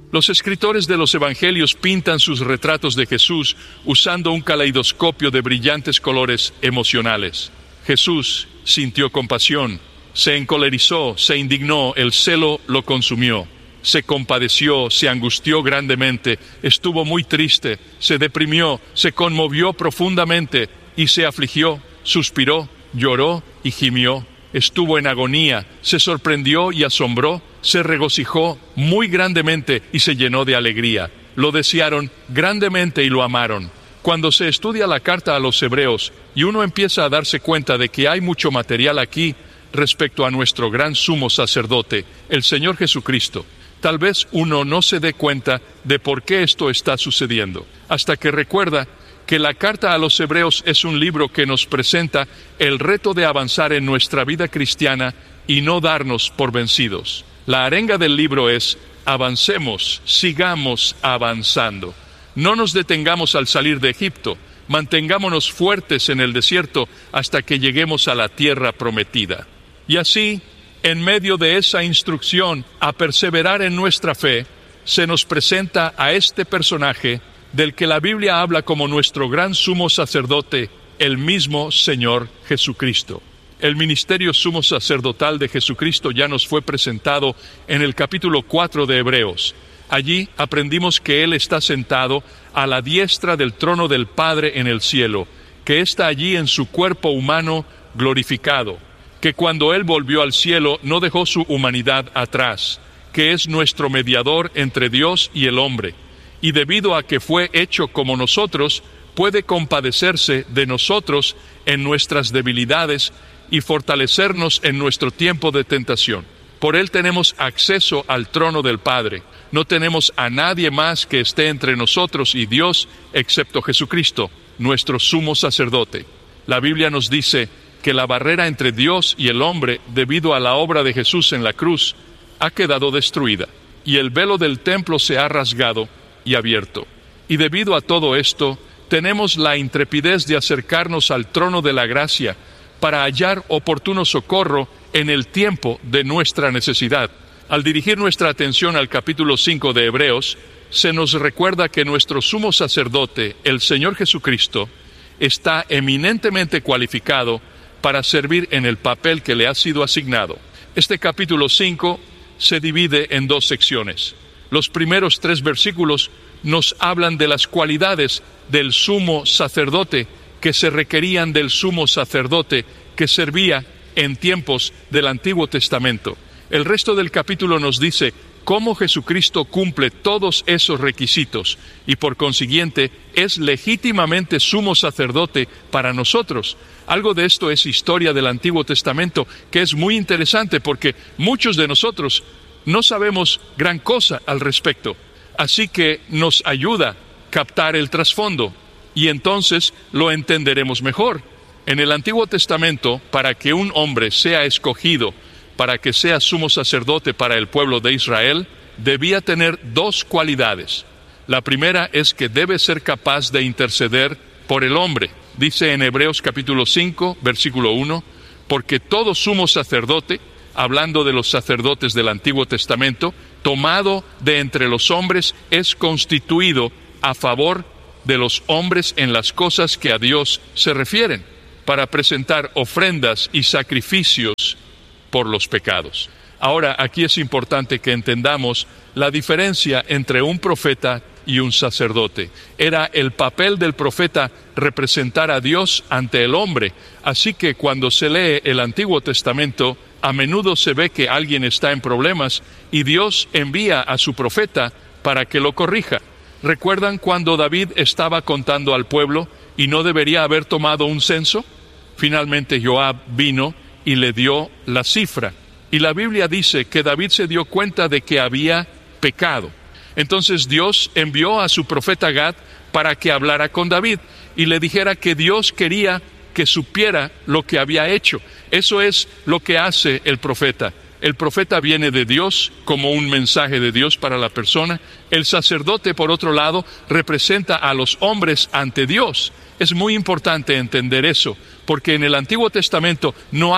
Los escritores de los evangelios pintan sus retratos de Jesús usando un caleidoscopio de brillantes colores emocionales. Jesús sintió compasión, se encolerizó, se indignó, el celo lo consumió. Se compadeció, se angustió grandemente, estuvo muy triste, se deprimió, se conmovió profundamente y se afligió, suspiró, lloró y gimió. Estuvo en agonía, se sorprendió y asombró, se regocijó muy grandemente y se llenó de alegría. Lo desearon grandemente y lo amaron. Cuando se estudia la carta a los hebreos y uno empieza a darse cuenta de que hay mucho material aquí respecto a nuestro gran sumo sacerdote, el Señor Jesucristo, tal vez uno no se dé cuenta de por qué esto está sucediendo, hasta que recuerda que la carta a los hebreos es un libro que nos presenta el reto de avanzar en nuestra vida cristiana y no darnos por vencidos. La arenga del libro es: avancemos, sigamos avanzando. No nos detengamos al salir de Egipto, mantengámonos fuertes en el desierto hasta que lleguemos a la tierra prometida. Y así, en medio de esa instrucción a perseverar en nuestra fe, se nos presenta a este personaje del que la Biblia habla como nuestro gran sumo sacerdote, el mismo Señor Jesucristo. El ministerio sumo sacerdotal de Jesucristo ya nos fue presentado en el capítulo 4 de Hebreos. Allí aprendimos que Él está sentado a la diestra del trono del Padre en el cielo, que está allí en su cuerpo humano glorificado, que cuando Él volvió al cielo no dejó su humanidad atrás, que es nuestro mediador entre Dios y el hombre, y debido a que fue hecho como nosotros, puede compadecerse de nosotros en nuestras debilidades y fortalecernos en nuestro tiempo de tentación. Por Él tenemos acceso al trono del Padre. No tenemos a nadie más que esté entre nosotros y Dios, excepto Jesucristo, nuestro sumo sacerdote. La Biblia nos dice que la barrera entre Dios y el hombre, debido a la obra de Jesús en la cruz, ha quedado destruida, y el velo del templo se ha rasgado y abierto. Y debido a todo esto, tenemos la intrepidez de acercarnos al trono de la gracia para hallar oportuno socorro en el tiempo de nuestra necesidad. Al dirigir nuestra atención al capítulo 5 de Hebreos, se nos recuerda que nuestro sumo sacerdote, el Señor Jesucristo, está eminentemente cualificado para servir en el papel que le ha sido asignado. Este capítulo 5 se divide en dos secciones. Los primeros 3 versículos nos hablan de las cualidades del sumo sacerdote que se requerían del sumo sacerdote que servía en tiempos del Antiguo Testamento. El resto del capítulo nos dice cómo Jesucristo cumple todos esos requisitos y por consiguiente es legítimamente sumo sacerdote para nosotros. Algo de esto es historia del Antiguo Testamento que es muy interesante porque muchos de nosotros no sabemos gran cosa al respecto. Así que nos ayuda a captar el trasfondo y entonces lo entenderemos mejor. En el Antiguo Testamento, para que un hombre sea escogido, para que sea sumo sacerdote para el pueblo de Israel, debía tener 2 cualidades. La primera es que debe ser capaz de interceder por el hombre. Dice en Hebreos capítulo 5, versículo 1, porque todo sumo sacerdote, hablando de los sacerdotes del Antiguo Testamento, tomado de entre los hombres, es constituido a favor de los hombres en las cosas que a Dios se refieren, para presentar ofrendas y sacrificios por los pecados. Ahora, aquí es importante que entendamos la diferencia entre un profeta y un sacerdote. Era el papel del profeta representar a Dios ante el hombre, así que cuando se lee el Antiguo Testamento, a menudo se ve que alguien está en problemas y Dios envía a su profeta para que lo corrija. ¿Recuerdan cuando David estaba contando al pueblo y no debería haber tomado un censo? Finalmente Joab vino y le dio la cifra. Y la Biblia dice que David se dio cuenta de que había pecado. Entonces Dios envió a su profeta Gad para que hablara con David y le dijera que Dios quería que supiera lo que había hecho. Eso es lo que hace el profeta. El profeta viene de Dios como un mensaje de Dios para la persona. El sacerdote, por otro lado, representa a los hombres ante Dios. Es muy importante entender eso, porque en el Antiguo Testamento no hay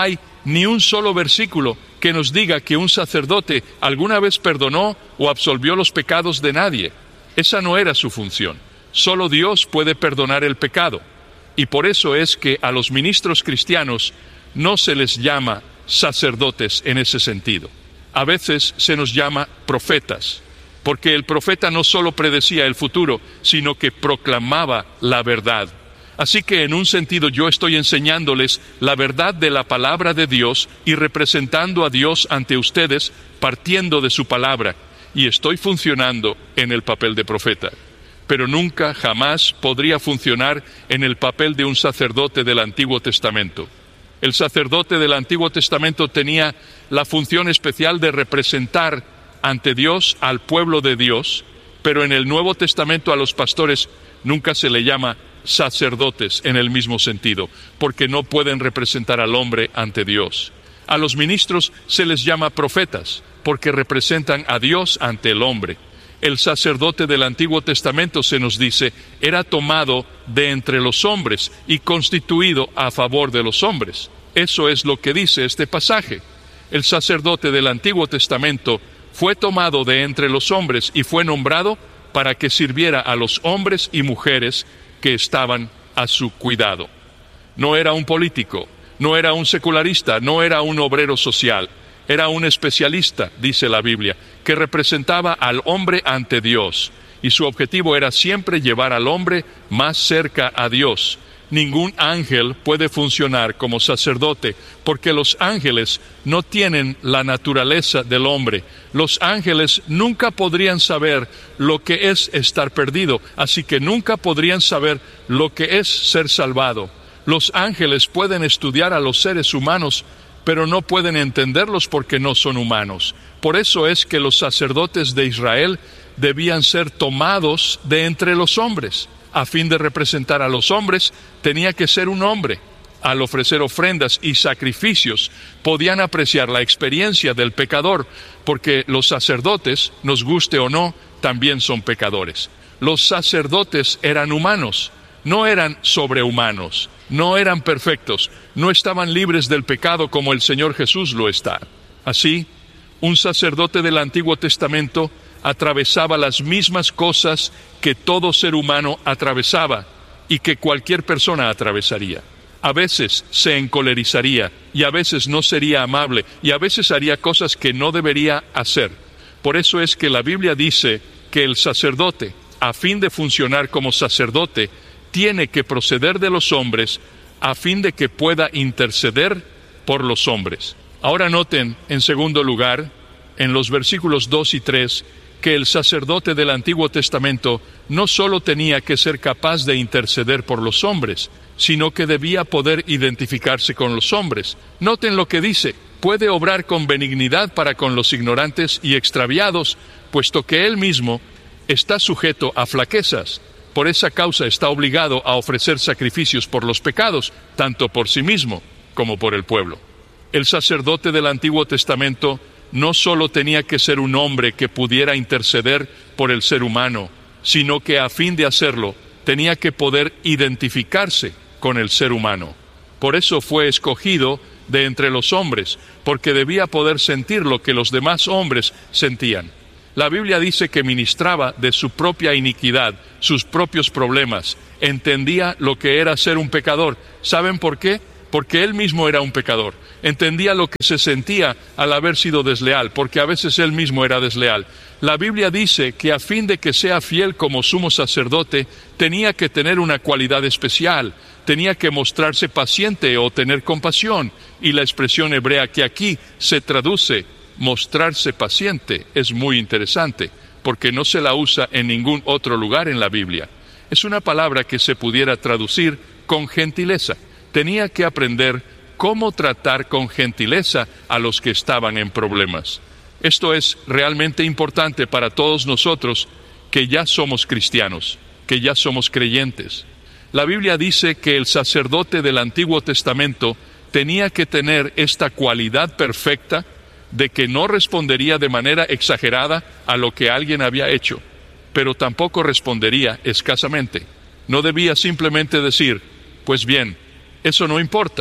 ni un solo versículo que nos diga que un sacerdote alguna vez perdonó o absolvió los pecados de nadie. Esa no era su función. Solo Dios puede perdonar el pecado. Y por eso es que a los ministros cristianos no se les llama sacerdotes en ese sentido. A veces se nos llama profetas, porque el profeta no solo predecía el futuro, sino que proclamaba la verdad. Así que en un sentido yo estoy enseñándoles la verdad de la palabra de Dios y representando a Dios ante ustedes partiendo de su palabra, y estoy funcionando en el papel de profeta. Pero nunca, jamás podría funcionar en el papel de un sacerdote del Antiguo Testamento. El sacerdote del Antiguo Testamento tenía la función especial de representar ante Dios al pueblo de Dios, pero en el Nuevo Testamento a los pastores nunca se le llama sacerdotes en el mismo sentido, porque no pueden representar al hombre ante Dios. A los ministros se les llama profetas, porque representan a Dios ante el hombre. El sacerdote del Antiguo Testamento, se nos dice, era tomado de entre los hombres y constituido a favor de los hombres. Eso es lo que dice este pasaje. El sacerdote del Antiguo Testamento fue tomado de entre los hombres y fue nombrado para que sirviera a los hombres y mujeres que estaban a su cuidado. No era un político, no era un secularista, no era un obrero social. Era un especialista, dice la Biblia, que representaba al hombre ante Dios, y su objetivo era siempre llevar al hombre más cerca a Dios. Ningún ángel puede funcionar como sacerdote, porque los ángeles no tienen la naturaleza del hombre. Los ángeles nunca podrían saber lo que es estar perdido, así que nunca podrían saber lo que es ser salvado. Los ángeles pueden estudiar a los seres humanos, pero no pueden entenderlos porque no son humanos. Por eso es que los sacerdotes de Israel debían ser tomados de entre los hombres. A fin de representar a los hombres, tenía que ser un hombre. Al ofrecer ofrendas y sacrificios, podían apreciar la experiencia del pecador, porque los sacerdotes, nos guste o no, también son pecadores. Los sacerdotes eran humanos, no eran sobrehumanos. No eran perfectos, no estaban libres del pecado como el Señor Jesús lo está. Así, un sacerdote del Antiguo Testamento atravesaba las mismas cosas que todo ser humano atravesaba y que cualquier persona atravesaría. A veces se encolerizaría y a veces no sería amable y a veces haría cosas que no debería hacer. Por eso es que la Biblia dice que el sacerdote, a fin de funcionar como sacerdote, tiene que proceder de los hombres a fin de que pueda interceder por los hombres. Ahora noten, en segundo lugar, en los versículos 2 y 3, que el sacerdote del Antiguo Testamento no solo tenía que ser capaz de interceder por los hombres, sino que debía poder identificarse con los hombres. Noten lo que dice: puede obrar con benignidad para con los ignorantes y extraviados, puesto que él mismo está sujeto a flaquezas. Por esa causa está obligado a ofrecer sacrificios por los pecados, tanto por sí mismo como por el pueblo. El sacerdote del Antiguo Testamento no solo tenía que ser un hombre que pudiera interceder por el ser humano, sino que a fin de hacerlo tenía que poder identificarse con el ser humano. Por eso fue escogido de entre los hombres, porque debía poder sentir lo que los demás hombres sentían. La Biblia dice que ministraba de su propia iniquidad, sus propios problemas. Entendía lo que era ser un pecador. ¿Saben por qué? Porque él mismo era un pecador. Entendía lo que se sentía al haber sido desleal, porque a veces él mismo era desleal. La Biblia dice que a fin de que sea fiel como sumo sacerdote, tenía que tener una cualidad especial, tenía que mostrarse paciente o tener compasión. Y la expresión hebrea que aquí se traduce mostrarse paciente es muy interesante, porque no se la usa en ningún otro lugar en la Biblia. Es una palabra que se pudiera traducir con gentileza. Tenía que aprender cómo tratar con gentileza a los que estaban en problemas. Esto es realmente importante para todos nosotros que ya somos cristianos, que ya somos creyentes. La Biblia dice que el sacerdote del Antiguo Testamento tenía que tener esta cualidad perfecta de que no respondería de manera exagerada a lo que alguien había hecho, pero tampoco respondería escasamente. No debía simplemente decir: pues bien, eso no importa,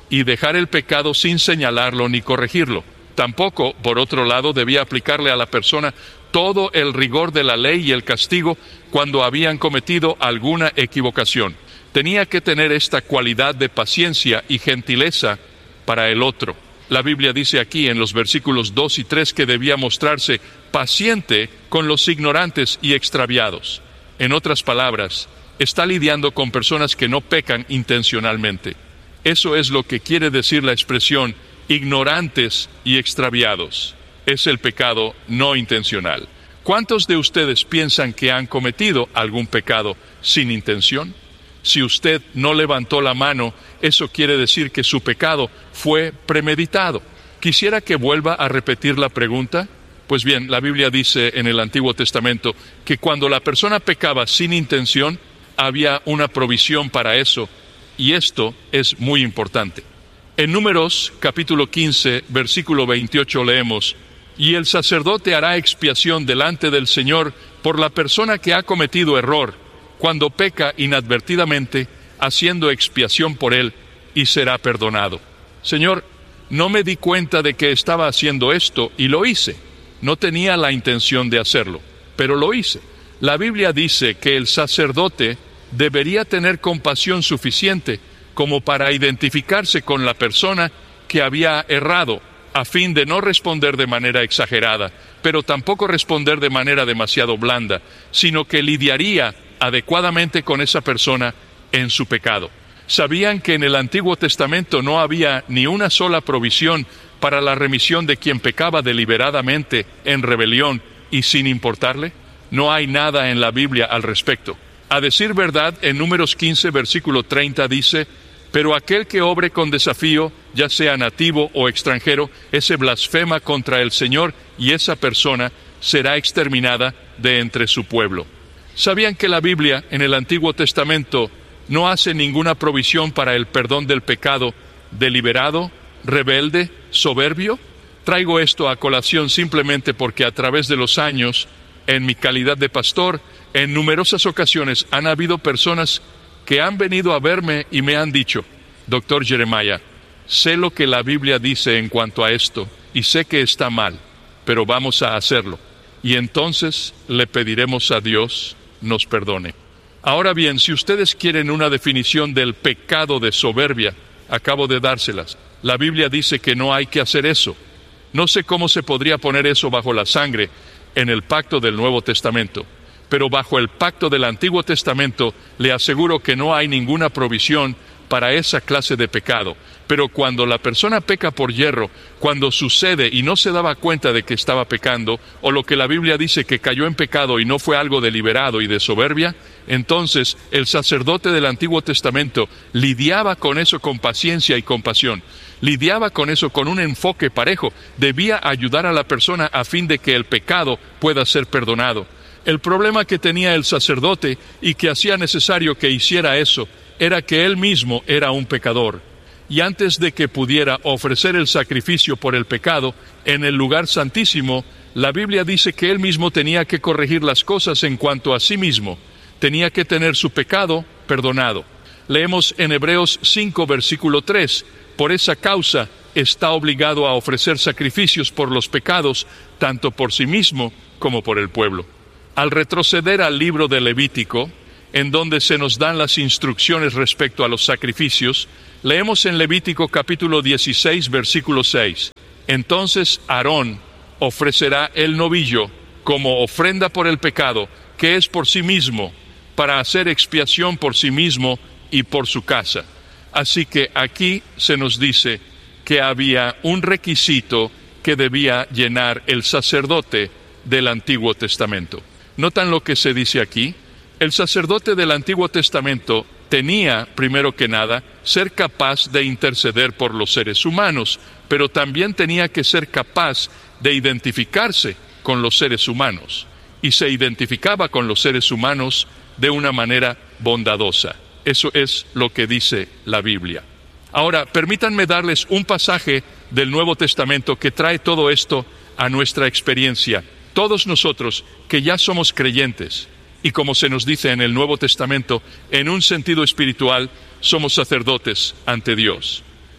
y dejar el pecado sin señalarlo ni corregirlo. Tampoco, por otro lado, debía aplicarle a la persona todo el rigor de la ley y el castigo cuando habían cometido alguna equivocación. Tenía que tener esta cualidad de paciencia y gentileza para el otro. La Biblia dice aquí en los versículos 2 y 3 que debía mostrarse paciente con los ignorantes y extraviados. En otras palabras, está lidiando con personas que no pecan intencionalmente. Eso es lo que quiere decir la expresión ignorantes y extraviados. Es el pecado no intencional. ¿Cuántos de ustedes piensan que han cometido algún pecado sin intención? Si usted no levantó la mano, eso quiere decir que su pecado fue premeditado. ¿Quisiera que vuelva a repetir la pregunta? Pues bien, la Biblia dice en el Antiguo Testamento que cuando la persona pecaba sin intención, había una provisión para eso, y esto es muy importante. En Números, capítulo 15, versículo 28 leemos: «Y el sacerdote hará expiación delante del Señor por la persona que ha cometido error, cuando peca inadvertidamente, haciendo expiación por él, y será perdonado». Señor, no me di cuenta de que estaba haciendo esto, y lo hice. No tenía la intención de hacerlo, pero lo hice. La Biblia dice que el sacerdote debería tener compasión suficiente como para identificarse con la persona que había errado, a fin de no responder de manera exagerada, pero tampoco responder de manera demasiado blanda, sino que lidiaría adecuadamente con esa persona en su pecado. ¿Sabían que en el Antiguo Testamento no había ni una sola provisión para la remisión de quien pecaba deliberadamente en rebelión y sin importarle? No hay nada en la Biblia al respecto. A decir verdad, en Números 15, versículo 30 dice: «Pero aquel que obre con desafío, ya sea nativo o extranjero, ese blasfema contra el Señor, y esa persona será exterminada de entre su pueblo». ¿Sabían que la Biblia en el Antiguo Testamento no hace ninguna provisión para el perdón del pecado deliberado, rebelde, soberbio? Traigo esto a colación simplemente porque a través de los años, en mi calidad de pastor, en numerosas ocasiones han habido personas que han venido a verme y me han dicho: «Doctor Jeremiah, sé lo que la Biblia dice en cuanto a esto y sé que está mal, pero vamos a hacerlo. Y entonces le pediremos a Dios nos perdone». Ahora bien, si ustedes quieren una definición del pecado de soberbia, acabo de dárselas. La Biblia dice que no hay que hacer eso. No sé cómo se podría poner eso bajo la sangre en el pacto del Nuevo Testamento, pero bajo el pacto del Antiguo Testamento le aseguro que no hay ninguna provisión para esa clase de pecado. Pero cuando la persona peca por yerro, cuando sucede y no se daba cuenta de que estaba pecando, o lo que la Biblia dice que cayó en pecado y no fue algo deliberado y de soberbia, entonces el sacerdote del Antiguo Testamento lidiaba con eso con paciencia y compasión. Lidiaba con eso con un enfoque parejo. Debía ayudar a la persona a fin de que el pecado pueda ser perdonado. El problema que tenía el sacerdote y que hacía necesario que hiciera eso era que él mismo era un pecador. Y antes de que pudiera ofrecer el sacrificio por el pecado en el lugar santísimo, la Biblia dice que él mismo tenía que corregir las cosas en cuanto a sí mismo. Tenía que tener su pecado perdonado. Leemos en Hebreos 5, versículo 3, «Por esa causa está obligado a ofrecer sacrificios por los pecados, tanto por sí mismo como por el pueblo». Al retroceder al libro de Levítico, en donde se nos dan las instrucciones respecto a los sacrificios, leemos en Levítico capítulo 16, versículo 6. «Entonces Aarón ofrecerá el novillo como ofrenda por el pecado, que es por sí mismo, para hacer expiación por sí mismo y por su casa». Así que aquí se nos dice que había un requisito que debía llenar el sacerdote del Antiguo Testamento. ¿Notan lo que se dice aquí? El sacerdote del Antiguo Testamento tenía, primero que nada, ser capaz de interceder por los seres humanos, pero también tenía que ser capaz de identificarse con los seres humanos. Y se identificaba con los seres humanos de una manera bondadosa. Eso es lo que dice la Biblia. Ahora, permítanme darles un pasaje del Nuevo Testamento que trae todo esto a nuestra experiencia. Todos nosotros que ya somos creyentes, y como se nos dice en el Nuevo Testamento, en un sentido espiritual, somos sacerdotes ante Dios.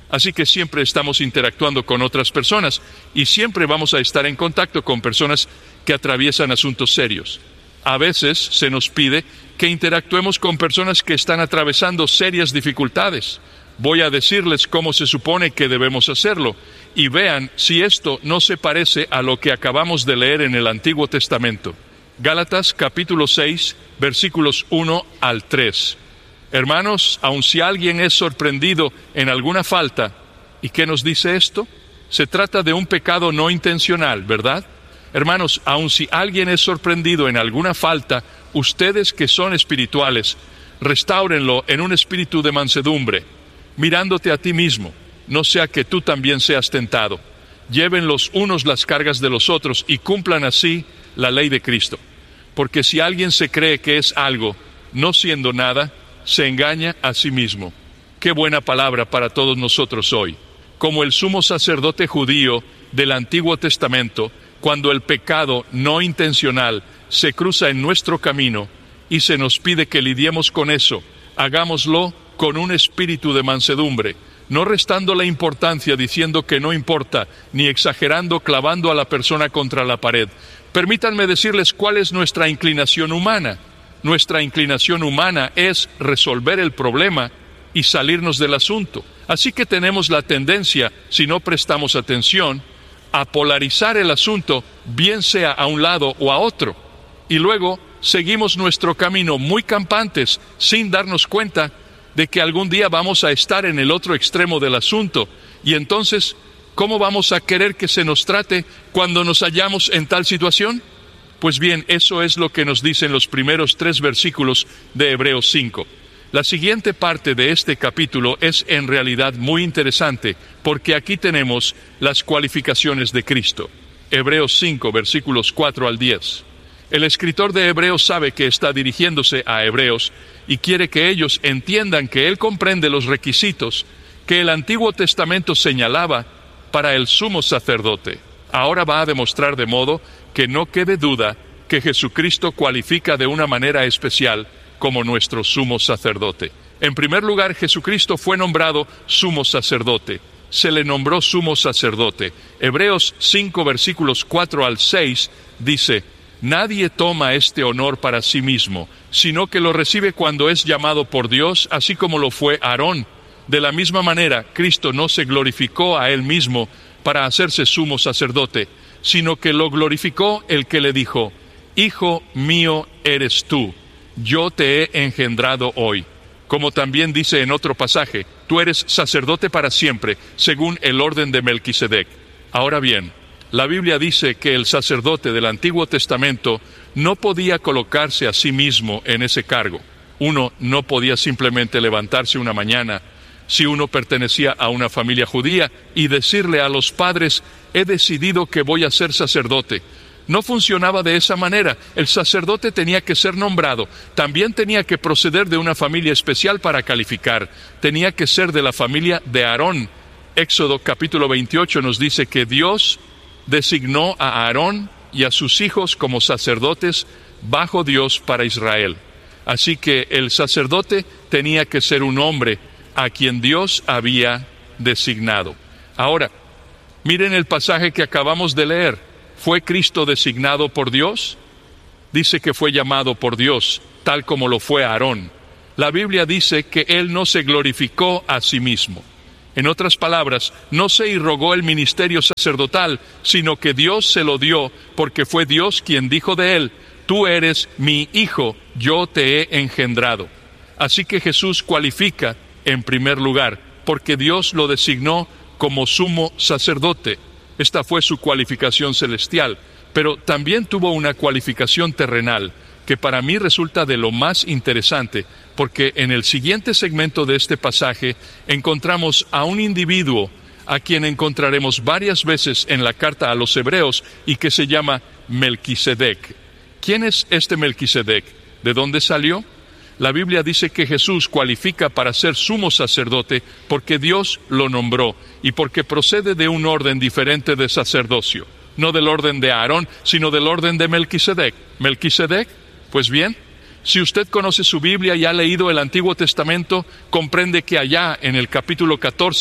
Así que siempre estamos interactuando con otras personas y siempre vamos a estar en contacto con personas que atraviesan asuntos serios. A veces se nos pide que interactuemos con personas que están atravesando serias dificultades. Voy a decirles cómo se supone que debemos hacerlo y vean si esto no se parece a lo que acabamos de leer en el Antiguo Testamento. Gálatas capítulo 6, versículos 1 al 3. Hermanos, aun si alguien es sorprendido en alguna falta, ¿y qué nos dice esto? Se trata de un pecado no intencional, ¿verdad? Hermanos, aun si alguien es sorprendido en alguna falta, ustedes que son espirituales, restáurenlo en un espíritu de mansedumbre, mirándote a ti mismo, no sea que tú también seas tentado. Lleven los unos las cargas de los otros y cumplan así la ley de Cristo. Porque si alguien se cree que es algo, no siendo nada, se engaña a sí mismo. Qué buena palabra para todos nosotros hoy. Como el sumo sacerdote judío del Antiguo Testamento, cuando el pecado no intencional se cruza en nuestro camino y se nos pide que lidiemos con eso, hagámoslo con un espíritu de mansedumbre, no restando la importancia diciendo que no importa, ni exagerando clavando a la persona contra la pared. Permítanme decirles cuál es nuestra inclinación humana. Nuestra inclinación humana es resolver el problema y salirnos del asunto. Así que tenemos la tendencia, si no prestamos atención, a polarizar el asunto, bien sea a un lado o a otro. Y luego seguimos nuestro camino muy campantes, sin darnos cuenta de que algún día vamos a estar en el otro extremo del asunto. Y entonces, ¿cómo vamos a querer que se nos trate cuando nos hallamos en tal situación? Pues bien, eso es lo que nos dicen los primeros 3 versículos de Hebreos 5. La siguiente parte de este capítulo es en realidad muy interesante, porque aquí tenemos las cualificaciones de Cristo. Hebreos 5, versículos 4 al 10. El escritor de Hebreos sabe que está dirigiéndose a hebreos y quiere que ellos entiendan que él comprende los requisitos que el Antiguo Testamento señalaba para el sumo sacerdote. Ahora va a demostrar de modo que no quede duda que Jesucristo cualifica de una manera especial como nuestro sumo sacerdote. En primer lugar, Jesucristo fue nombrado sumo sacerdote. Se le nombró sumo sacerdote. Hebreos 5, versículos 4 al 6 dice: nadie toma este honor para sí mismo, sino que lo recibe cuando es llamado por Dios, así como lo fue Aarón. De la misma manera, Cristo no se glorificó a él mismo para hacerse sumo sacerdote, sino que lo glorificó el que le dijo: Hijo mío eres tú, yo te he engendrado hoy. Como también dice en otro pasaje: tú eres sacerdote para siempre, según el orden de Melquisedec. Ahora bien, la Biblia dice que el sacerdote del Antiguo Testamento no podía colocarse a sí mismo en ese cargo. Uno no podía simplemente levantarse una mañana, si uno pertenecía a una familia judía, y decirle a los padres: he decidido que voy a ser sacerdote. No funcionaba de esa manera. El sacerdote tenía que ser nombrado. También tenía que proceder de una familia especial para calificar. Tenía que ser de la familia de Aarón. Éxodo capítulo 28 nos dice que Dios designó a Aarón y a sus hijos como sacerdotes bajo Dios para Israel. Así que el sacerdote tenía que ser un hombre a quien Dios había designado. Ahora, miren el pasaje que acabamos de leer. ¿Fue Cristo designado por Dios? Dice que fue llamado por Dios, tal como lo fue Aarón. La Biblia dice que él no se glorificó a sí mismo. En otras palabras, no se irrogó el ministerio sacerdotal, sino que Dios se lo dio, porque fue Dios quien dijo de él: tú eres mi hijo, yo te he engendrado. Así que Jesús cualifica en primer lugar, porque Dios lo designó como sumo sacerdote. Esta fue su cualificación celestial, pero también tuvo una cualificación terrenal, que para mí resulta de lo más interesante, porque en el siguiente segmento de este pasaje encontramos a un individuo a quien encontraremos varias veces en la carta a los Hebreos y que se llama Melquisedec. ¿Quién es este Melquisedec? ¿De dónde salió? La Biblia dice que Jesús cualifica para ser sumo sacerdote porque Dios lo nombró y porque procede de un orden diferente de sacerdocio. No del orden de Aarón, sino del orden de Melquisedec. ¿Melquisedec? Pues bien, si usted conoce su Biblia y ha leído el Antiguo Testamento, comprende que allá en el capítulo 14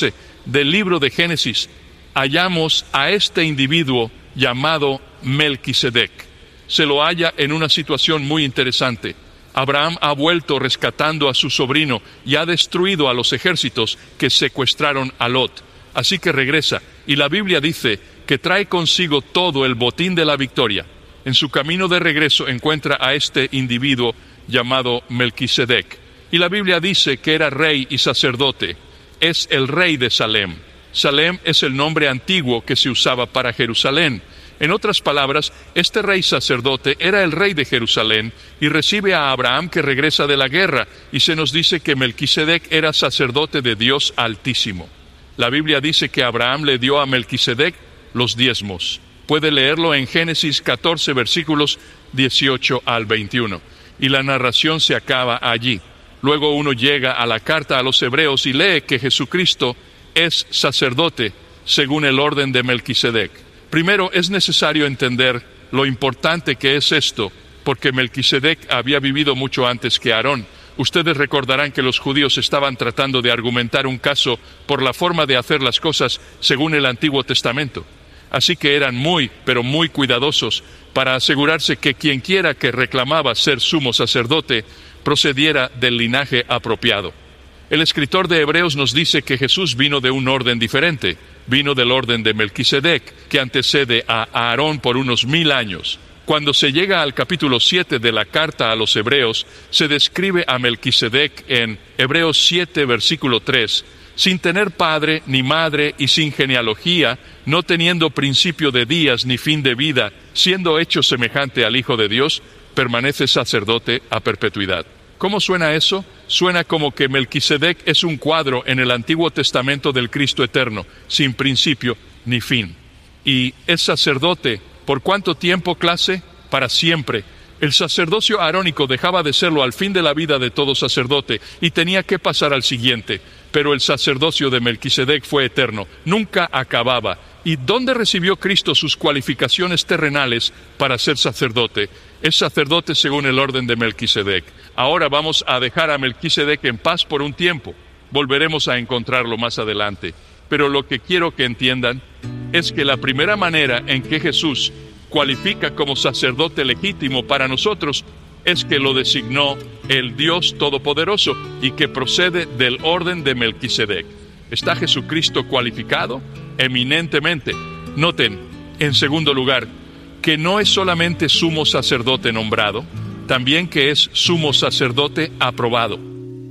del libro de Génesis, hallamos a este individuo llamado Melquisedec. Se lo halla en una situación muy interesante. Abraham ha vuelto rescatando a su sobrino y ha destruido a los ejércitos que secuestraron a Lot. Así que regresa, y la Biblia dice que trae consigo todo el botín de la victoria. En su camino de regreso encuentra a este individuo llamado Melquisedec. Y la Biblia dice que era rey y sacerdote. Es el rey de Salem. Salem es el nombre antiguo que se usaba para Jerusalén. En otras palabras, este rey sacerdote era el rey de Jerusalén y recibe a Abraham que regresa de la guerra, y se nos dice que Melquisedec era sacerdote de Dios Altísimo. La Biblia dice que Abraham le dio a Melquisedec los diezmos. Puede leerlo en Génesis 14, versículos 18 al 21. Y la narración se acaba allí. Luego uno llega a la carta a los Hebreos y lee que Jesucristo es sacerdote según el orden de Melquisedec. Primero es necesario entender lo importante que es esto, porque Melquisedec había vivido mucho antes que Aarón. Ustedes recordarán que los judíos estaban tratando de argumentar un caso por la forma de hacer las cosas según el Antiguo Testamento. Así que eran muy, pero muy cuidadosos para asegurarse que quienquiera que reclamaba ser sumo sacerdote procediera del linaje apropiado. El escritor de Hebreos nos dice que Jesús vino de un orden diferente, vino del orden de Melquisedec, que antecede a Aarón por unos 1000 años. Cuando se llega al capítulo 7 de la carta a los Hebreos, se describe a Melquisedec en Hebreos 7, versículo 3, sin tener padre ni madre y sin genealogía, no teniendo principio de días ni fin de vida, siendo hecho semejante al Hijo de Dios, permanece sacerdote a perpetuidad. ¿Cómo suena eso? Suena como que Melquisedec es un cuadro en el Antiguo Testamento del Cristo eterno, sin principio ni fin. Y es sacerdote, ¿por cuánto tiempo, clase? Para siempre. El sacerdocio arónico dejaba de serlo al fin de la vida de todo sacerdote y tenía que pasar al siguiente. Pero el sacerdocio de Melquisedec fue eterno, nunca acababa. ¿Y dónde recibió Cristo sus cualificaciones terrenales para ser sacerdote? Es sacerdote según el orden de Melquisedec. Ahora vamos a dejar a Melquisedec en paz por un tiempo. Volveremos a encontrarlo más adelante. Pero lo que quiero que entiendan es que la primera manera en que Jesús cualifica como sacerdote legítimo para nosotros es que lo designó el Dios Todopoderoso y que procede del orden de Melquisedec. ¿Está Jesucristo cualificado? Eminentemente. Noten, en segundo lugar, que no es solamente sumo sacerdote nombrado, también que es sumo sacerdote aprobado.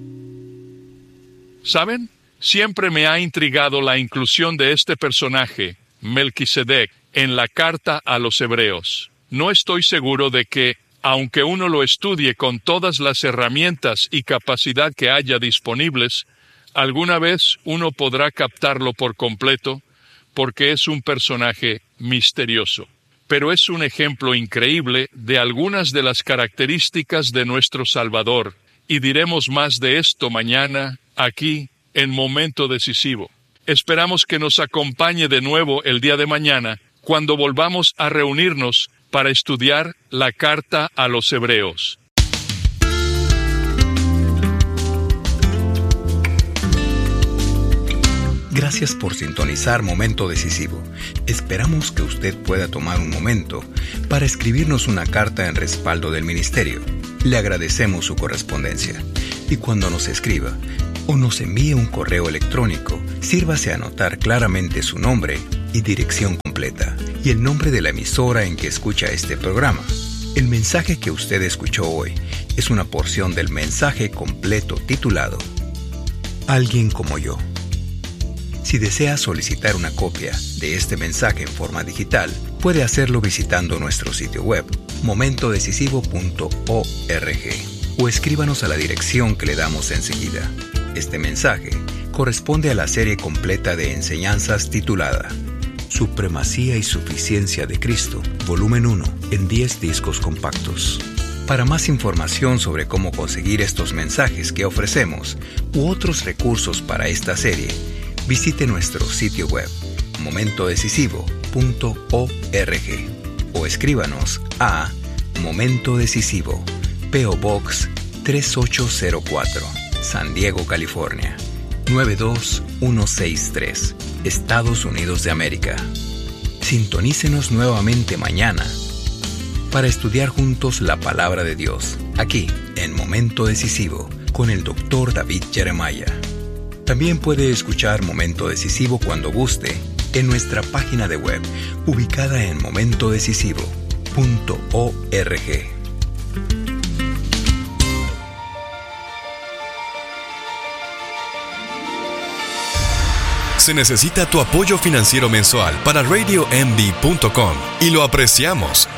¿Saben? Siempre me ha intrigado la inclusión de este personaje, Melquisedec, en la carta a los Hebreos. No estoy seguro de que, aunque uno lo estudie con todas las herramientas y capacidad que haya disponibles, alguna vez uno podrá captarlo por completo, porque es un personaje misterioso. Pero es un ejemplo increíble de algunas de las características de nuestro Salvador, y diremos más de esto mañana, aquí, en Momento Decisivo. Esperamos que nos acompañe de nuevo el día de mañana, cuando volvamos a reunirnos para estudiar la carta a los Hebreos. Gracias por sintonizar Momento Decisivo. Esperamos que usted pueda tomar un momento para escribirnos una carta en respaldo del ministerio. Le agradecemos su correspondencia. Y cuando nos escriba o nos envíe un correo electrónico, sírvase a anotar claramente su nombre y dirección completa y el nombre de la emisora en que escucha este programa. El mensaje que usted escuchó hoy es una porción del mensaje completo titulado Alguien como yo. Si desea solicitar una copia de este mensaje en forma digital, puede hacerlo visitando nuestro sitio web, momentodecisivo.org, o escríbanos a la dirección que le damos enseguida. Este mensaje corresponde a la serie completa de enseñanzas titulada Supremacía y Suficiencia de Cristo, volumen 1, en 10 discos compactos. Para más información sobre cómo conseguir estos mensajes que ofrecemos u otros recursos para esta serie, visite nuestro sitio web, momentodecisivo.org, o escríbanos a Momento Decisivo, P.O. Box 3804, San Diego, California, 92163, Estados Unidos de América. Sintonícenos nuevamente mañana para estudiar juntos la palabra de Dios, aquí en Momento Decisivo, con el Dr. David Jeremiah. También puede escuchar Momento Decisivo cuando guste en nuestra página de web, ubicada en momentodecisivo.org. Se necesita tu apoyo financiero mensual para RadioMD.com y lo apreciamos.